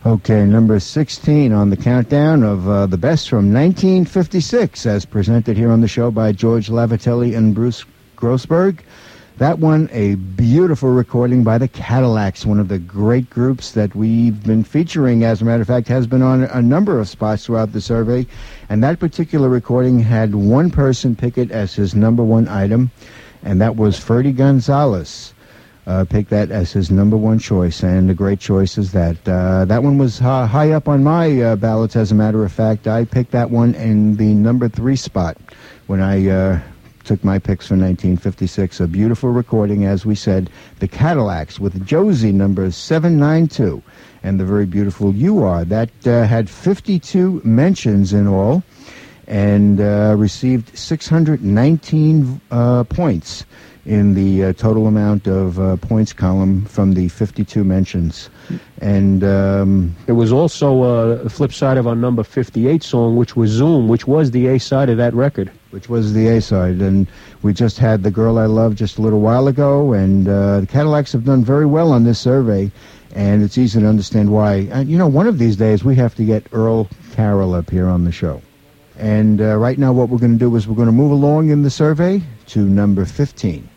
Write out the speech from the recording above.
Okay, number 16 on the countdown of the best from 1956, as presented here on the show by George Lavatelli and Bruce Grossberg. That one, a beautiful recording by the Cadillacs, one of the great groups that we've been featuring, as a matter of fact, has been on a number of spots throughout the survey. And that particular recording had one person pick it as his number one item, and that was Ferdy Gonzalez. Pick that as his number one choice, and a great choice is that. That one was high up on my ballots, as a matter of fact. I picked that one in the number 3 spot when I took my picks for 1956. A beautiful recording, as we said, the Cadillacs with Josie number 792, and the very beautiful You Are. That had 52 mentions in all, and received 619 points in the total amount of points column from the 52 mentions. And it was also a flip side of our number 58 song, which was Zoom, which was the A side of that record. Which was the A side. And we just had The Girl I Love just a little while ago, and the Cadillacs have done very well on this survey, and it's easy to understand why. You know, one of these days we have to get Earl Carroll up here on the show. And right now what we're going to do is we're going to move along in the survey to number 15.